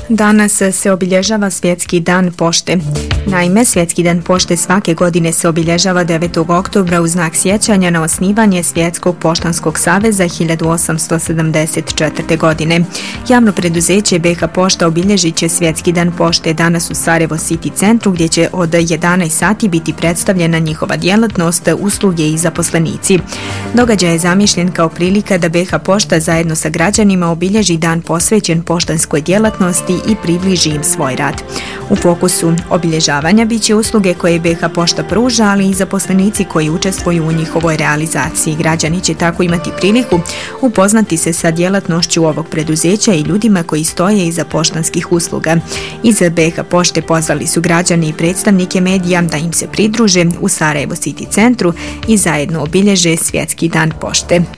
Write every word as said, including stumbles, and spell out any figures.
Danas se obilježava Svjetski dan pošte. Naime, Svjetski dan pošte svake godine se obilježava devetog oktobra u znak sjećanja na osnivanje Svjetskog poštanskog saveza hiljadu osamsto sedamdeset četvrte. godine. Javno preduzeće B H Pošta obilježit će Svjetski dan pošte danas u Sarajevo City centru, gdje će od jedanaest sati biti predstavljena njihova djelatnost, usluge i zaposlenici. Događaj je zamišljen kao prilika da B H Pošta zajedno sa građanima obilježi dan posvećen poštanskoj djelatnosti i približi im svoj rad. U fokusu obilježavanja biće usluge koje B H Pošta pruža, ali i zaposlenici koji učestvuju u njihovoj realizaciji. Građani će tako imati priliku upoznati se sa djelatnošću ovog preduzeća i ljudima koji stoje iza poštanskih usluga. Iz B H Pošte pozvali su građani i predstavnike medija da im se pridruže u Sarajevo City centru i zajedno obilježe Svjetski dan pošte.